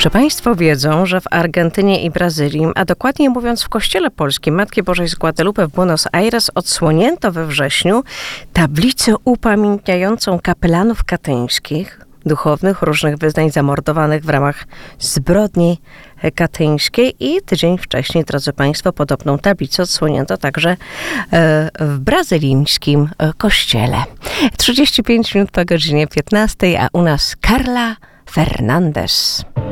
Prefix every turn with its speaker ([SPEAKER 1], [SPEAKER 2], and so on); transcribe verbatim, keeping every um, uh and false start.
[SPEAKER 1] Czy Państwo wiedzą, że w Argentynie i Brazylii, a dokładniej mówiąc w Kościele Polskim Matki Bożej z Guadalupe w Buenos Aires odsłonięto we wrześniu tablicę upamiętniającą kapelanów katyńskich, duchownych różnych wyznań zamordowanych w ramach zbrodni katyńskiej i tydzień wcześniej, drodzy Państwo, podobną tablicę odsłonięto także w brazylijskim kościele. trzydzieści pięć minut po godzinie piętnastej, a u nas Carla Fernandez.